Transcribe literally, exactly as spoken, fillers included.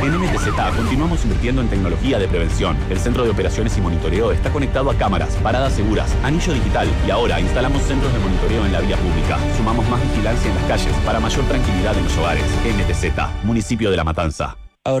En M T Z continuamos invirtiendo en tecnología de prevención. El Centro de Operaciones y Monitoreo está conectado a cámaras, paradas seguras, anillo digital y ahora instalamos centros de monitoreo en la vía pública. Sumamos más vigilancia en las calles para mayor tranquilidad en los hogares. M T Z, Municipio de La Matanza.